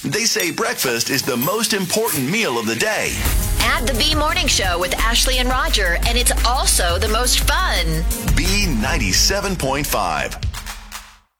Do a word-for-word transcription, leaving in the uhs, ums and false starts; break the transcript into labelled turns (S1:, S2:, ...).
S1: They say breakfast is the most important meal of the day.
S2: Add the B Morning Show with Ashley and Roger, and it's also the most fun.
S1: B ninety-seven point five.